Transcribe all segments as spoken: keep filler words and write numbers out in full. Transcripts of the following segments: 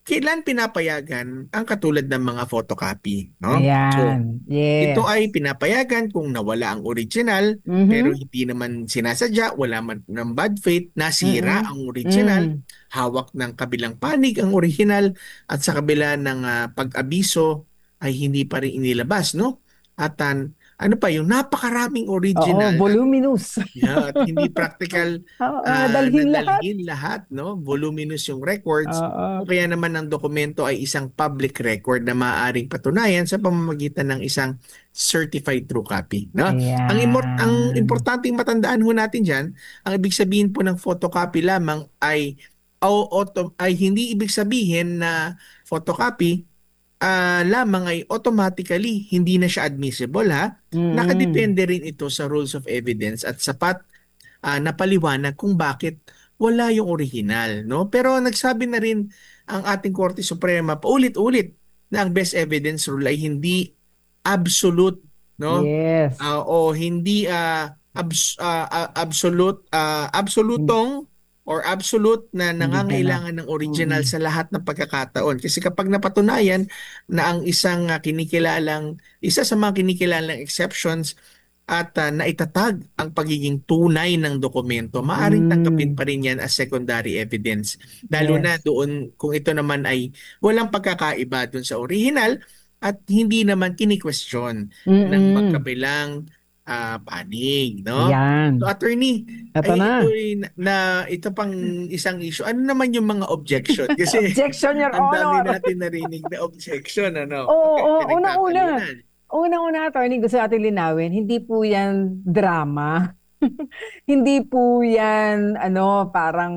kailan pinapayagan ang katulad ng mga photocopy, no? So, Ayan. ito ay Yes. pinapayagan kung nawala ang original pero Mhm. hindi naman sinasadya, wala man ng bad faith, nasira Mm. ang original, Mm. hawak ng kabilang panig ang original at sa kabila ng ah, pag-abiso ay hindi pa rin inilabas, no? At an- ano pa, yung napakaraming Oo, original at voluminous. yeah, at hindi practical Oo, ah, ah, na dalhin lahat. dalhin lahat, no? Voluminous yung records. O Oo. kaya naman ang dokumento ay isang public record na maaaring patunayan sa pamamagitan ng isang certified true copy, no? Ang imor- ang Ayan. importanteng matandaan ho natin diyan, ang ibig sabihin po ng photocopy lamang ay o auto, ay hindi ibig sabihin na photocopy ah, lamang ay automatically hindi na siya admissible ha. Mm. Nakadepende rin ito sa rules of evidence at sapat ah, na paliwanag kung bakit wala yung original, no? Pero nagsabi na rin ang ating Korte Suprema paulit-ulit na ang best evidence rule ay hindi absolute, no? Yes. Ah, o hindi ah, abs- ah, ah, absolute ah, Hin- absolutong or absolute na Hindi ganap. nangangailangan ng original Mm. sa lahat ng pagkakataon. Kasi kapag napatunayan na ang isang ah, kinikilalang, isa sa mga kinikilalang exceptions at ah, naitatag ang pagiging tunay ng dokumento, maaring tanggapin Mm. pa rin yan as secondary evidence. Lalo na Yes. doon kung ito naman ay walang pagkakaiba doon sa original at hindi naman kini-question ng Mm. magkabilang ah, panig, no? So Ayan. attorney, Ito ay ito na. ay na, na ito pang isang issue. Ano naman yung mga objection? Kasi Objection, Your ang dami Honor. natin narinig na objection, ano? Oo, Okay, oo, unang-una. pinagtatalunan. Unang-una, attorney, gusto natin linawin, hindi po yan drama. Hindi po yan, ano, parang,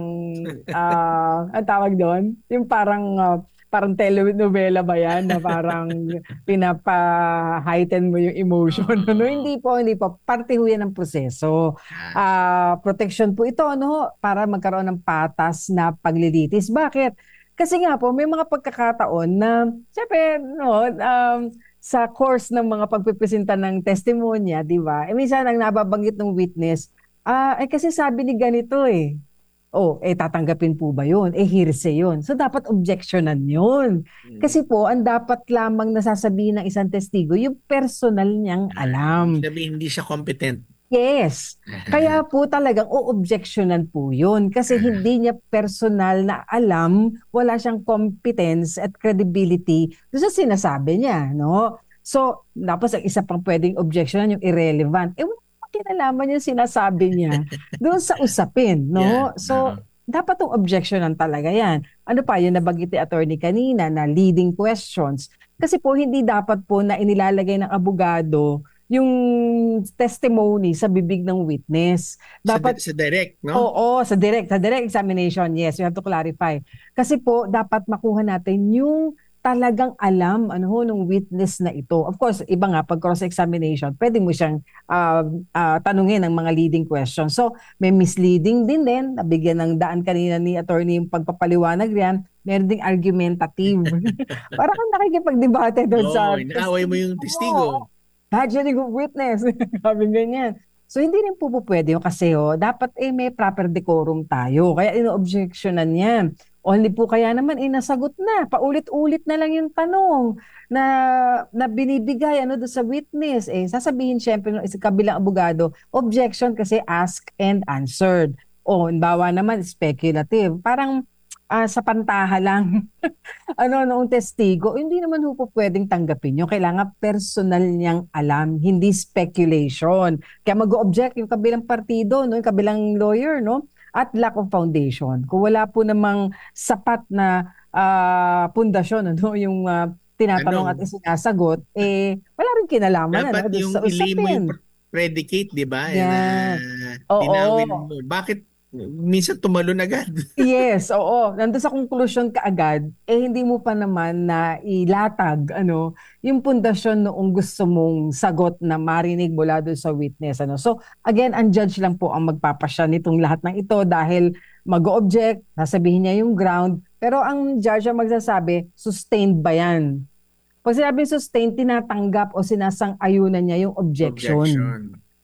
ah, ang tawag doon? Yung parang, ah, parang telenovela ba yan na parang pinapa-heighten mo yung emotion. Ano? Oo. Hindi po, hindi po. Parte ho yan ng proseso. Yan. Ah, protection po ito, ano, para magkaroon ng patas na paglilitis. Bakit? Kasi nga po, may mga pagkakataon na, syempre, no, um, sa course ng mga pagpipresenta ng testimonya, di ba? Eh, minsan ang nababanggit ng witness, ah, eh kasi sabi ni ganito eh. Oh, eh tatanggapin po ba yun? Eh hearsay yun. So dapat objectionan yun. Mm. Kasi po, ang dapat lamang nasasabihin ng isang testigo, yung personal niyang Ah, ibig alam. sabihin hindi siya competent. Yes. Kaya po talagang o-objectionan po yun kasi hindi niya personal na alam, wala siyang competence at credibility doon sa sinasabi niya, no? So, tapos ang isa pang pwedeng objectionan yung irrelevant. Eh, wala pa kinalaman yung sinasabi niya doon sa usapin, no? Yan. Oo. So, dapat yung objectionan talaga yan. Ano pa, yung nabanggit ni attorney kanina na leading questions. Kasi po, hindi dapat po na inilalagay ng abogado yung testimony sa bibig ng witness. Sa, Dapat, di- sa direct, no? oo, sa direct, sa direct examination, yes, you have to clarify. Kasi po, dapat makuha natin yung talagang alam ano ho nung witness na ito. Of course, iba nga pag cross-examination, pwede mo siyang uh, uh, tanungin ng mga leading questions. So, may misleading din din, nabigyan ng daan kanina ni attorney yung pagpapaliwanag riyan, meron ding argumentative. Para kang nakikipagdebate doon Oo, sa inaaway mo yung testigo mo. testigo. Badgering of witness. Sabi ganyan. So, hindi rin po po pwede yun kasi oh, dapat eh may proper decorum tayo. Kaya ino-objectionan niya. Only po kaya naman eh nasagot na. Paulit-ulit na lang yung tanong na, na binibigay ano doon sa witness. Eh, sasabihin syempre ng isa kabilang abogado, objection kasi asked and answered. O, bawa naman speculative. Parang ah, sa pantaha lang ano noong testigo, hindi naman ho po pwedeng tanggapin yun. Kailangan personal niyang alam, hindi speculation. Kaya mag-object yung kabilang partido, no, yung kabilang lawyer, no? At lack of foundation. Kung wala po namang sapat na ah, pundasyon, ano, yung ah, tinatanong at Tanong, isinasagot, eh, wala rin kinalaman, dapat ano, doon yung sa ilay mo yung usapin. pre- predicate, di ba? Eh, Na Yan. linawin Oo. mo. Bakit minsan tumalon agad? Yes, oo. Nandun sa conclusion ka agad, eh hindi mo pa naman na ilatag, ano, yung pundasyon noong gusto mong sagot na marinig mula doon sa witness, ano. So, again, ang judge lang po ang magpapasya nitong lahat ng ito dahil mag-object, sasabihin niya yung ground, pero ang judge ang magsasabi, sustained ba yan? Pag sinabing sustained, tinatanggap o sinasang-ayunan niya yung objection. Objection.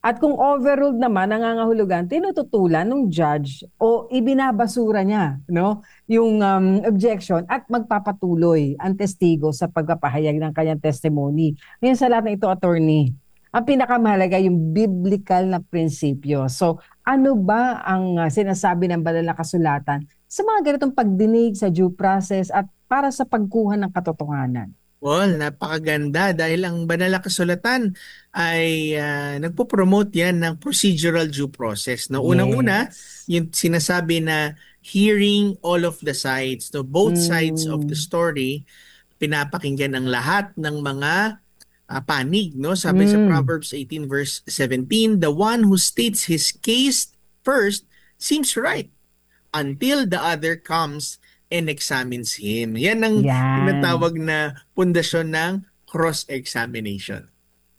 At kung overruled naman, nangangahulugan, tinututulan ng judge o ibinabasura niya, no? Yung um, objection at magpapatuloy ang testigo sa pagpapahayag ng kanyang testimony. Ngayon sa lahat ng ito, attorney, ang pinakamahalaga yung biblical na prinsipyo. So, ano ba ang uh, sinasabi ng banal na kasulatan sa mga ganitong pagdinig sa due process at para sa pagkuha ng katotohanan? Well, napakaganda dahil ang banal na kasulatan ay ah, nagpo-promote yan ng procedural due process. No, unang-una, Yes. yung sinasabi na hearing all of the sides, no, both sides of the Mm. story, pinapakinggan ang lahat ng mga ah, panig, no? Sabi sa Mm. Proverbs eighteen verse seventeen, the one who states his case first seems right until the other comes and examines him. Yan ang Yan. tinatawag na pundasyon ng cross-examination.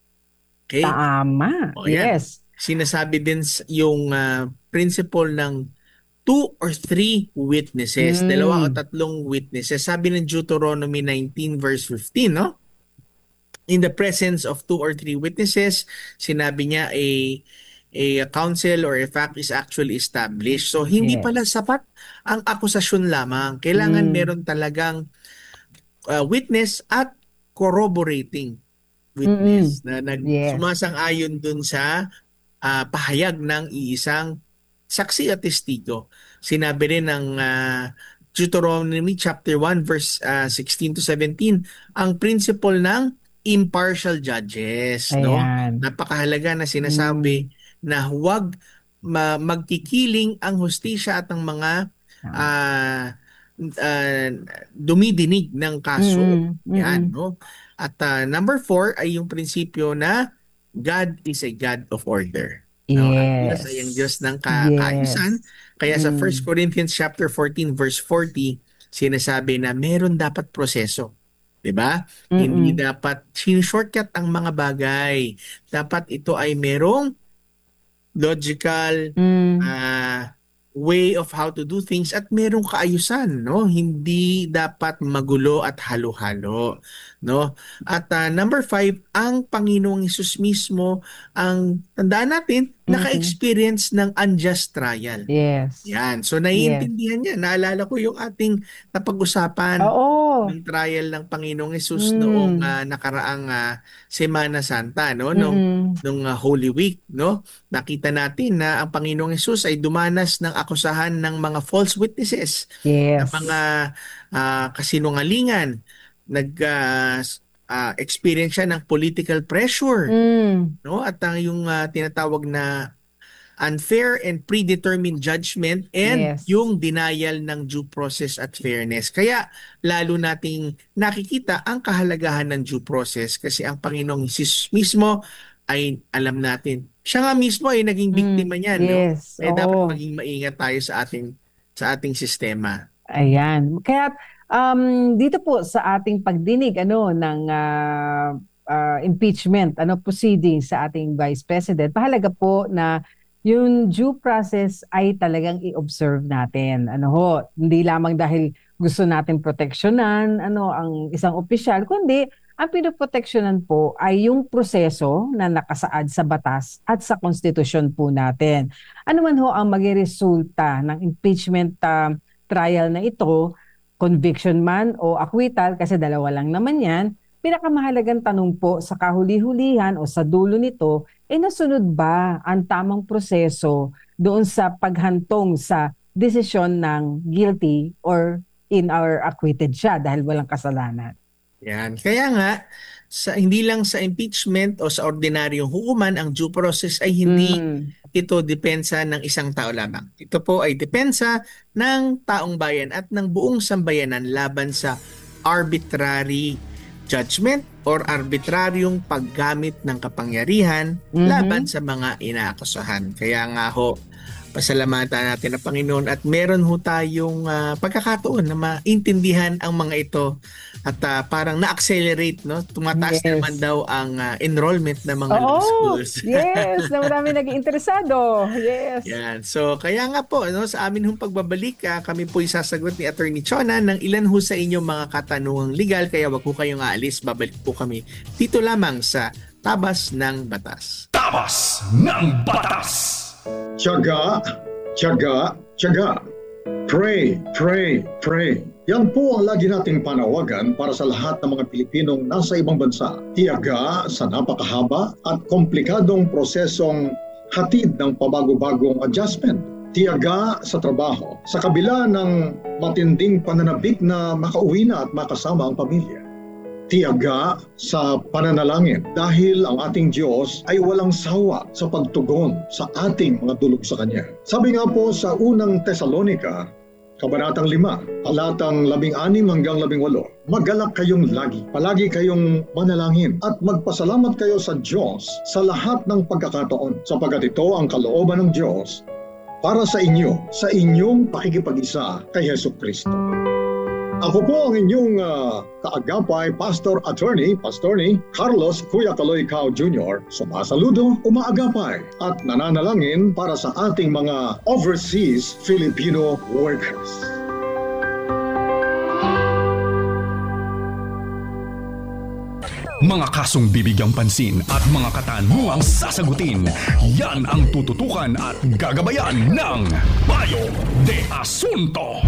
Okay? Tama. O yan. Yes. Sinasabi din s- yung ah, principle ng two or three witnesses, dalawa o Mm. tatlong witnesses. Sabi ng Deuteronomy nineteen verse fifteen, no? In the presence of two or three witnesses, sinabi niya a a counsel or a fact is actually established. So hindi pala Yes. sapat ang akusasyon lamang. Kailangan Mm. meron talagang uh, witness at corroborating Mm-mm. witness na nag Yes. sumasang-ayon dun sa ah, pahayag ng iisang saksi at testigo. Sinabi rin ng ah, Deuteronomy chapter one verse ah, sixteen to seventeen ang principle ng impartial judges, no? Ayan. Napakahalaga na Mm. sinasabi na huwag ma- magkikiling ang hustisya at ang mga Tama. ah, ah, dumidinig ng kaso. Mm-mm. Yan, Mm-mm. no? At ah, number four ay yung prinsipyo na God is a God of order. No, ang Diyos ay ang Diyos Yes. ng ka- kaayusan. Yes. Kaya sa First Mm. Corinthians chapter fourteen verse forty, sinasabi na meron dapat proseso. 'Di ba? Hindi Mm-mm. dapat shortcut ang mga bagay. Dapat ito ay merong logical Mm. ah, way of how to do things at merong kaayusan, no? Hindi dapat magulo at halo-halo, no? At ah, number five, ang Panginoong Hesus mismo ang tandaan natin Mm. naka-experience ng unjust trial. Yes. Yan. So Yes. naiintindihan niya. Naalala ko yung ating napag-usapan Oo. ng trial ng Panginoong Hesus noong Mm. ah, nakaraang ah, Semana Santa, no? Nung Mm-mm. nung ah, Holy Week, no? Nakita natin na ang Panginoong Hesus ay dumanas ng akusahan ng mga false witnesses, ng mga Yes. ah, kasinungalingan. Nag ah, s- ah, experience siya ng political pressure, Mm. no? At ang yung ah, tinatawag na unfair and predetermined judgment and Yes. yung denial ng due process at fairness. Kaya lalo nating nakikita ang kahalagahan ng due process kasi ang Panginoong Hesus mismo ay alam natin. Siya nga mismo ay naging Mm. biktima niyan, no? Yes. Kaya dapat Oo. maging maingat tayo sa ating sa ating sistema. Ayan. Kaya um, dito po sa ating pagdinig ano ng ah, ah, impeachment, ano proceedings sa ating Vice President, mahalaga po na yung due process ay talagang i-observe natin. Ano ho, hindi lamang dahil gusto natin proteksyonan ano ang isang opisyal, kundi ang pinoproteksyonan po ay yung proseso na nakasaad sa batas at sa konstitusyon po natin. Ano man ho ang maging resulta ng impeachment ah, trial na ito, conviction man o acquittal, kasi dalawa lang naman yan, pinakamahalagang tanong po sa kahuli-hulihan o sa dulo nito, eh nasunod ba ang tamang proseso doon sa paghantong sa desisyon ng guilty or in our acquitted siya dahil walang kasalanan. Yan. Kaya nga, sa, hindi lang sa impeachment o sa ordinaryong hukuman, ang due process ay hindi Mm. ito depensa ng isang tao lamang. Ito po ay depensa ng taong bayan at ng buong sambayanan laban sa arbitrary judgment or arbitraryong paggamit ng kapangyarihan laban Mhm. sa mga inaakusahan. Kaya nga ho, pasalamatan natin ang Panginoon at meron ho tayong ah, pagkakataon na maintindihan ang mga ito at ah, parang na-accelerate, no? Tumataas naman Yes. daw ang ah, enrollment ng mga law Oo, schools. yes, na marami naging interesado. Yes. Yan. So, kaya nga po, no, sa amin hong pagbabalik, ah, kami po isasagot ni Attorney Chona ng ilan ho sa inyong mga katanungang legal. Kaya wag po kayong aalis. Babalik po kami dito lamang sa Tabas ng Batas. Tabas ng Batas. Tiyaga, tiyaga, tiyaga. Pray, pray, pray. Yan po ang lagi nating panawagan para sa lahat ng mga Pilipinong nasa ibang bansa. Tiyaga sa napakahaba at komplikadong prosesong hatid ng pabago-bagong adjustment. Tiyaga sa trabaho sa kabila ng matinding pananabik na makauwi na at makasama ang pamilya. Tiyaga sa pananalangin dahil ang ating Diyos ay walang sawa sa pagtugon sa ating mga dulog sa Kanya. Sabi nga po sa unang Tesalonica, Kabanatang lima, talatang labing anim hanggang labing walo, magalak kayong lagi, palagi kayong manalangin at magpasalamat kayo sa Diyos sa lahat ng pagkakataon sapagkat ito ang kalooban ng Diyos para sa inyo, sa inyong pakikipag-isa kay Hesus Kristo. Ako po ang inyong uh, kaagapay, Pastor Attorney, Pastorni Carlos Kuya Kaloy Cao Junior Sumasaludo, umaagapay at nananalangin para sa ating mga overseas Filipino workers. Mga kasong bibigyang pansin at mga katanungang sasagutin, yan ang tututukan at gagabayan ng Payo de Asunto.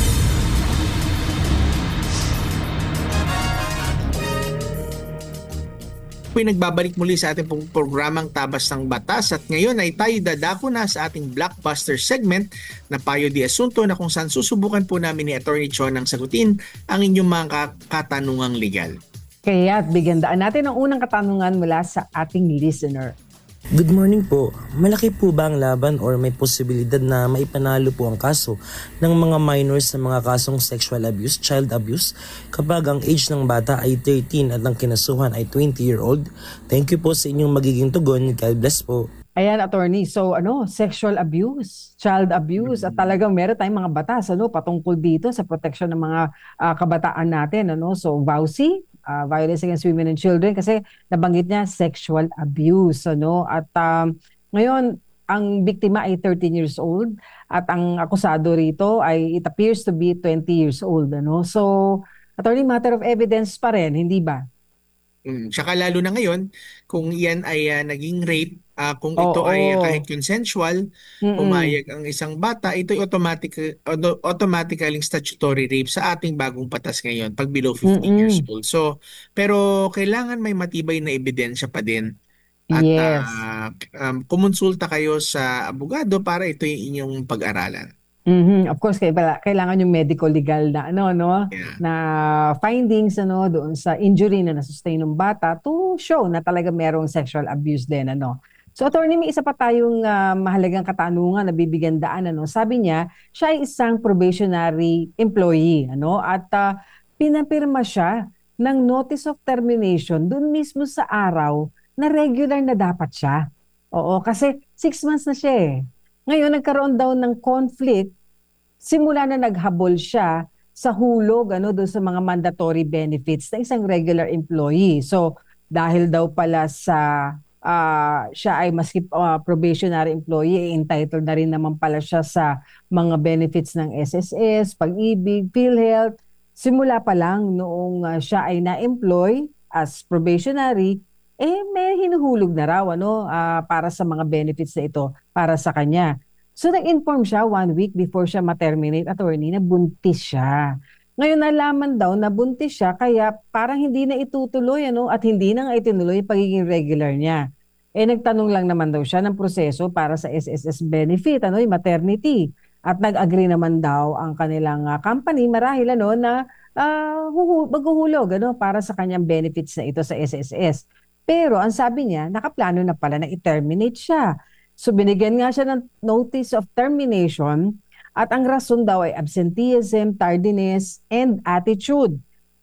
Po'y nagbabalik muli sa ating pong programang Tabas ng Batas at ngayon ay tayo dadako na sa ating blockbuster segment na Payo de Asunto na kung saan susubukan po namin ni Attorney Chon ang sagutin ang inyong mga katanungang legal. Kaya bigyan daan natin ang unang katanungan mula sa ating listener. Good morning po. Malaki po ba ang laban or may posibilidad na maipanalo po ang kaso ng mga minors sa mga kasong sexual abuse, child abuse, kapag ang age ng bata ay thirteen at ang kinasuhan ay twenty-year-old? Thank you po sa inyong magiging tugon. God bless po. Ayan, attorney. So, ano, sexual abuse, child abuse, at talagang meron tayong mga batas, ano, patungkol dito sa protection ng mga ah, kabataan natin, ano. So, V A U C, uh, Violence Against Women and Children, kasi nabanggit niya sexual abuse, ano. At um, ngayon, ang biktima ay thirteen years old at ang akusado rito ay it appears to be twenty years old, ano. So, attorney, matter of evidence pa rin, hindi ba? Mm, tsaka lalo na ngayon, kung yan ay ah, naging rape, ah, kung Oo. ito ay kahit consensual, Mm-mm. pumayag ang isang bata, ito ay automatic, auto- automatically statutory rape sa ating bagong batas ngayon pag below fifteen years Mm-mm. old. So, pero kailangan may matibay na ebidensya pa din. At Yes. ah, um, kumonsulta kayo sa abogado para ito yung inyong pag-aralan. Mhm. Of course, kaila- kailangan yung medical legal na ano no Yeah. na findings ano doon sa injury na nasustain ng bata to show na talaga merong sexual abuse din ano. So attorney, may isa pa tayong ah, mahalagang katanungan na bibigyan daan ano. Sabi niya, siya ay isang probationary employee ano at ah, pinapirma siya ng notice of termination doon mismo sa araw na regular na dapat siya. Oo, kasi six months na siya eh. Ngayon, nagkaroon daw ng conflict simula na naghabol siya sa hulog ano doon sa mga mandatory benefits ng isang regular employee. So dahil daw pala sa ah, siya ay maski ah, probationary employee, eh, entitled na rin naman pala siya sa mga benefits ng S S S, Pag-ibig, PhilHealth. Simula pa lang noong ah, siya ay na-employ as probationary, eh may hinuhulog na raw ano ah, para sa mga benefits na ito para sa kanya. So nag-inform siya one week before siya ma-terminate, attorney, na buntis siya. Ngayon nalaman daw na buntis siya kaya parang hindi na itutuloy ano at hindi na nga itinuloy yung pagiging regular niya. Eh nagtanong lang naman daw siya ng proseso para sa S S S benefit, ano, yung maternity. At nag-agree naman daw ang kanilang ah, company marahil ano na ah, huhu- maghuhulog ano para sa kanyang benefits na ito sa S S S. Pero ang sabi niya, nakaplano na pala na i-terminate siya. So binigyan nga siya ng notice of termination at ang rason daw ay absenteeism, tardiness, and attitude.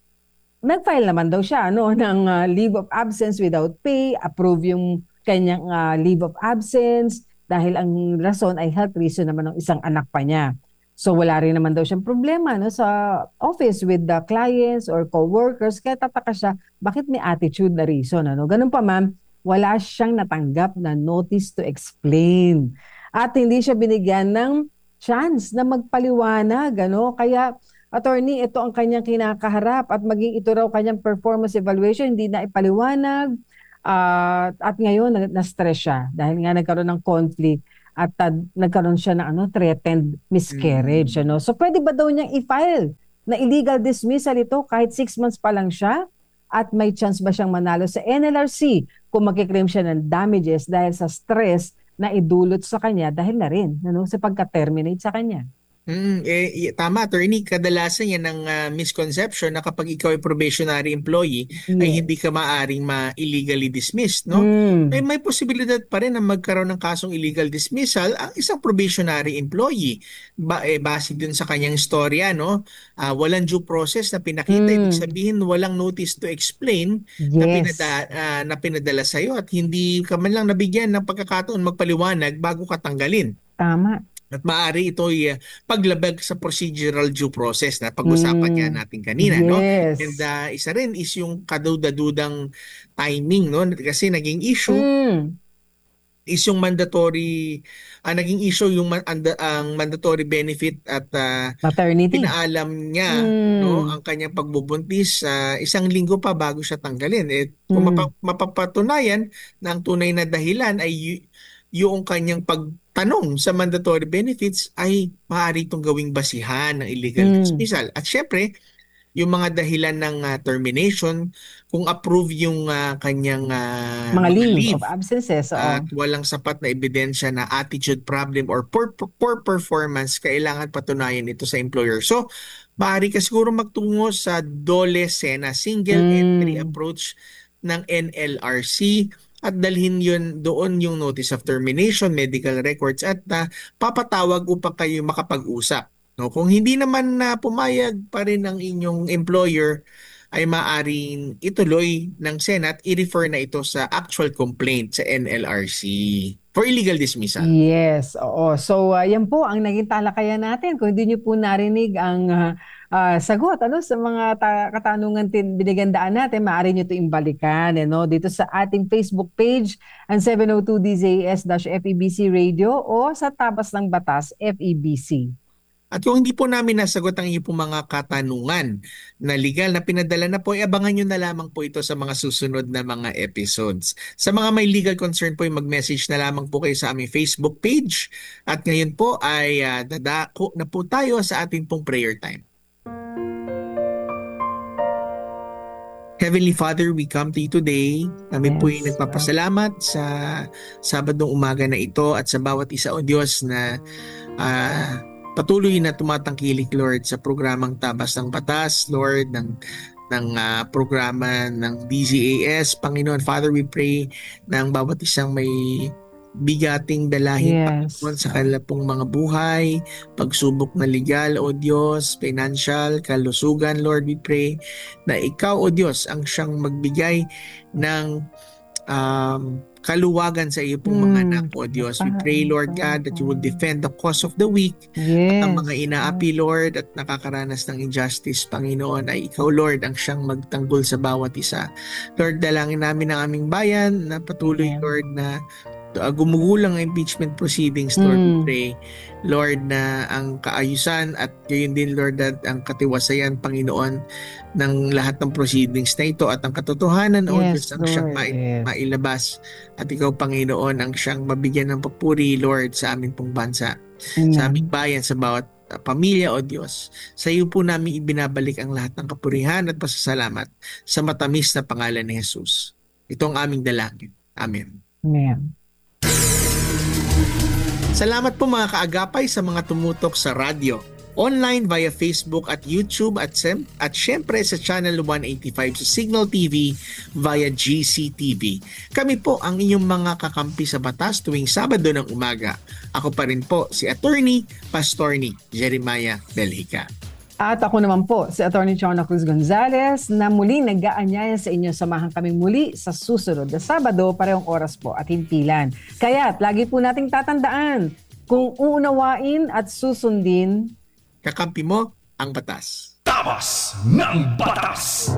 Nag-file naman daw siya ano, ng uh, leave of absence without pay, approve yung kanyang uh, leave of absence dahil ang rason ay health reason naman ng isang anak pa niya. So wala rin naman daw siyang problema no, sa office with the clients or co-workers. Kaya tataka siya, bakit may attitude na reason? Ano? Ganun pa ma'am, wala siyang natanggap na notice to explain. At hindi siya binigyan ng chance na magpaliwanag. Ano? Kaya, attorney, ito ang kanyang kinakaharap at maging ito raw kanyang performance evaluation, hindi na ipaliwanag. Ah, at ngayon na- na-stress siya dahil nga nagkaroon ng conflict at ah, nagkaroon siya ng ano threatened miscarriage Mm. ano. So pwede ba daw niyang i-file na illegal dismissal ito kahit six months pa lang siya? At may chance ba siyang manalo sa N L R C kung magkiklaim siya ng damages dahil sa stress na idulot sa kanya dahil na rin ano, sa pagka-terminate sa kanya? Mm, eh, y- tama, attorney. Kadalasan yan ang ah, misconception na kapag ikaw ay probationary employee ay Yes. hindi ka maaring ma-illegally dismissed, no? Eh, Mm. may posibilidad pa rin na magkaroon ng kasong illegal dismissal ang isang probationary employee. Ba, eh, base dun sa kanyang istorya, no? Ah, walang due process na pinakita. Ibig Mm. sabihin, walang notice to explain na, Yes. pinada, ah, na pinadala sa'yo at hindi ka man lang nabigyan ng pagkakataon magpaliwanag bago ka tanggalin. Tama. At maaari ito ay uh, paglabag sa procedural due process na pag-usapan nga Mm. natin kanina, no? And Yes. uh, isa rin is yung kadudadudang timing, no? Kasi naging issue Mm. is yung mandatory, ah, naging issue yung man- anda- ang mandatory benefit at ah, Maternity. pinaalam niya, no, Mm. ang kanyang pagbubuntis sa isang linggo pa bago siya tanggalin. Eh, kung Mm. mapa- mapapatunayan na ang tunay na dahilan ay y- yung kanyang pagtanong sa mandatory benefits ay maaari itong gawing basihan ng illegal Mm. dismissal. At syempre, yung mga dahilan ng ah, termination, kung approve yung ah, kanyang ah, Mga mga leave leave of absences. at Oo. walang sapat na ebidensya na attitude problem or poor, poor performance, kailangan patunayan ito sa employer. So, maaari ka siguro magtungo sa DOLE SENA, Single Entry Mm. Approach ng N L R C at dalhin yun doon yung notice of termination, medical records at ah, papatawag upang kayo makapag-usap. No, kung hindi naman na pumayag pa rin ang inyong employer, ay maaaring ituloy ng Senate, i-refer na ito sa actual complaint sa N L R C for illegal dismissal. Yes, oo. So, ah, yan po ang naging talakayan natin. Kung hindi niyo po narinig ang ah, ah, sagot ano, sa mga ta- katanungan tin binigandaan natin, maaari niyo ito imbalikan ano, dito sa ating Facebook page, ang seven oh two D Z A S-F E B C Radio o sa Tabas ng Batas F E B C. At kung hindi po namin nasagot ang inyong pong mga katanungan na legal na pinadala na po, ay abangan nyo na lamang po ito sa mga susunod na mga episodes. Sa mga may legal concern po, ay mag-message na lamang po kayo sa aming Facebook page. At ngayon po ay ah, dadako na po tayo sa ating pong prayer time. Heavenly Father, we come to you today. Kami po ay Yes. nagpapasalamat sa Sabadong umaga na ito at sa bawat isa, O Diyos, na ah, patuloy na tumatangkilik, Lord, sa programang Tabas ng Batas, Lord, ng ng ah, programa ng D Z A S. Panginoon, Father, we pray na ang bawat isang may bigating dalahin, Yes. Panginoon, sa kanila pong mga buhay, pagsubok na legal, O Diyos, financial, kalusugan, Lord, we pray na Ikaw, O Diyos, ang siyang magbigay ng um, kaluwagan sa iyo pong mga Mm. anak, O Diyos. We pray, Lord God, that you will defend the cause of the weak. Yes. Ang mga inaapi, Lord, at nakakaranas ng injustice, Panginoon, ay Ikaw, Lord, ang siyang magtanggol sa bawat isa. Lord, dalangin namin ang aming bayan na patuloy, Amen. Lord, na uh, gumugulang ang impeachment proceedings, Lord. We Mm. pray, Lord, na ang kaayusan at gayon din, Lord, at ang katiwasayan, Panginoon, ng lahat ng proceedings na ito at ang katotohanan, O Yes, Diyos, ang siyang Lord. mai- Yes. mailabas at Ikaw, Panginoon, ang siyang mabigyan ng papuri, Lord, sa aming pong bansa, sa aming Amen. bayan, sa bawat uh, pamilya, O Diyos. Sa iyo po namin ibinabalik ang lahat ng kapurihan at pasasalamat sa matamis na pangalan ni Jesus. Ito ang aming dalangin. Amen. Amen. Salamat po mga kaagapay sa mga tumutok sa radyo, online via Facebook at YouTube at, sem- at syempre sa Channel one eighty-five sa Signal T V via G C T V. Kami po ang inyong mga kakampi sa batas tuwing Sabado ng umaga. Ako pa rin po si Attorney Pastorny Jeremiah Belhica. At ako naman po, si Attorney Chona Cruz Gonzalez, na muling nag-aanyaya sa inyo. Samahan kaming muli sa susunod na Sabado, parehong oras po at himpilan. Kaya't lagi po nating tatandaan, kung uunawain at susundin, Kakampi mo ang batas. Tabas ng Batas.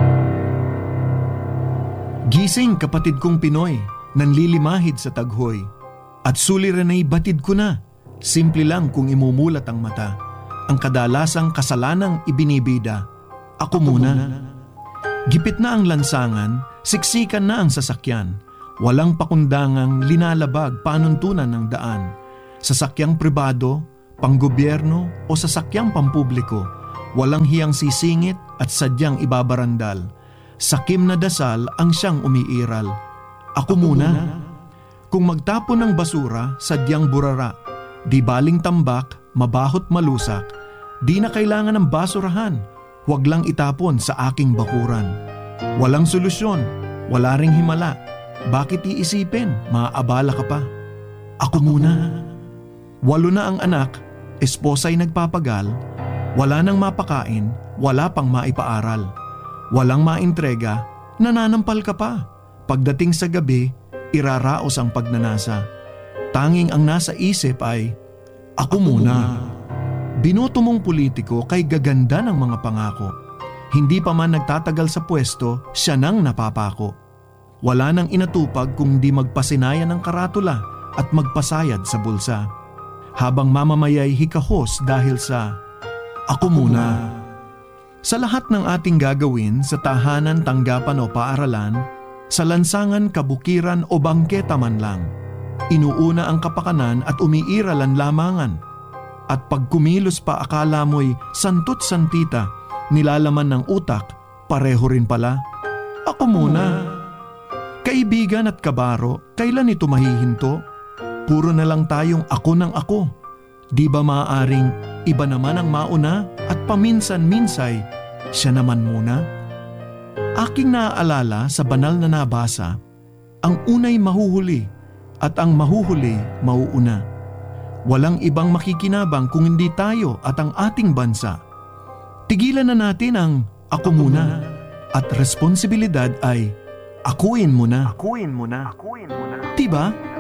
Gising kapatid kong Pinoy, nanlilimahid sa taghoy. At suliranay batid ko na, simple lang kung imumulat ang mata. Ang kadalasang kasalanang ibinibida, ako muna. Gipit na ang lansangan, Siksikan na ang sasakyan. Walang pakundangang linalabag panuntunan ng daan. Sasakyang pribado, panggobyerno o sasakyang pampubliko, walang hiyang sisingit at sadyang ibabarandal. Sakim na dasal ang siyang umiiral. Ako muna. Kung magtapon ng basura, sadyang burara. Di baling tambak, mabahot malusak. Di na kailangan ng basurahan. Huwag lang itapon sa aking bakuran. Walang solusyon, wala ring himala. Bakit iisipin, maaabala ka pa? Ako muna. Walo na ang anak, esposa'y nagpapagal. Wala nang mapakain, wala pang maipaaral. Walang maintrega, nananampal ka pa. Pagdating sa gabi, iraraos ang pagnanasa. Tanging ang nasa isip ay, ako muna. Binoto mong politiko kay gaganda ng mga pangako. Hindi pa man nagtatagal sa pwesto, siya nang napapako. Wala nang inatupag kung di magpasinaya ng karatula at magpasayad sa bulsa. Habang mamamayay hikahos dahil sa ako muna. Sa lahat ng ating gagawin sa tahanan, tanggapan o paaralan, sa lansangan, kabukiran o bangketa man lang, inuuna ang kapakanan at umiiral ang lamangan. At pag kumilos pa akala mo'y santot santita, nilalaman ng utak, pareho rin pala. Ako muna. Kaibigan at kabaro, kailan ito mahihinto? Puro na lang tayong ako ng ako. Di ba maaaring iba naman ang mauna at paminsan-minsay siya naman muna? Aking naaalala sa banal na nabasa, ang unay mahuhuli at ang mahuhuli mauuna. Walang ibang makikinabang kung hindi tayo at ang ating bansa. Tigilan na natin ang ako muna at responsibilidad ay akuin mo na. Akuin mo na. Akuin mo na. Diba?